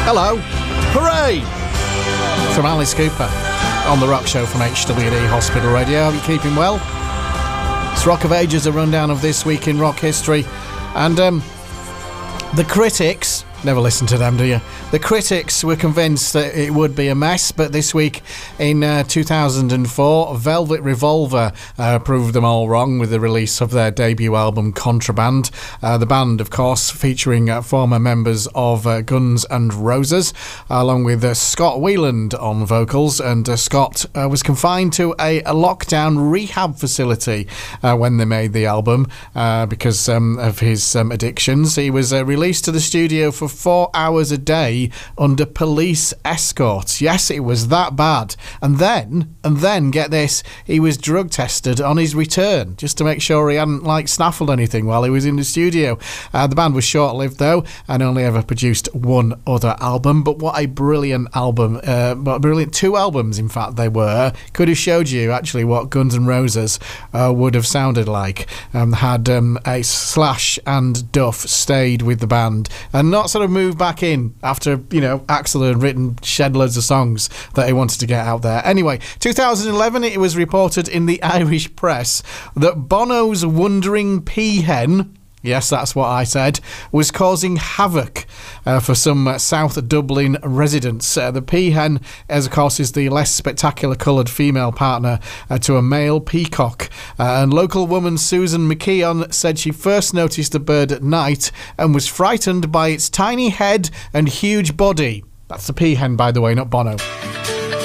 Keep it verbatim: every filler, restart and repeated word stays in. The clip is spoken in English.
Hello. Hooray! From Alice Cooper on The Rock Show from H W D Hospital Radio. Hope you're keeping well. It's Rock of Ages, a rundown of this week in rock history. And um, the critics... Never listen to them, do you? The critics were convinced that it would be a mess, but this week in uh, two thousand four, Velvet Revolver uh, proved them all wrong with the release of their debut album, Contraband. Uh, the band, of course, featuring uh, former members of uh, Guns N' Roses, along with uh, Scott Weiland on vocals. And uh, Scott uh, was confined to a, a lockdown rehab facility uh, when they made the album uh, because um, of his um, addictions. He was uh, released to the studio for four hours a day under police escort. Yes, it was that bad. And then, and then, get this, he was drug tested on his return, just to make sure he hadn't, like, snaffled anything while he was in the studio. Uh, the band was short-lived, though, and only ever produced one other album. But what a brilliant album. Uh, but brilliant, two albums, in fact, they were. Could have showed you, actually, what Guns N' Roses uh, would have sounded like. Um, had um, a Slash and Duff stayed with the band, and not sort of moved back in after, you know, Axl had written shed loads of songs that he wanted to get out there. Anyway, two thousand eleven, it was reported in the Irish press that Bono's wandering peahen, yes, that's what I said, was causing havoc uh, for some uh, South Dublin residents. Uh, the peahen, as of course, is the less spectacular coloured female partner uh, to a male peacock. Uh, and local woman Susan McKeon said she first noticed the bird at night and was frightened by its tiny head and huge body. That's the peahen, by the way, not Bono.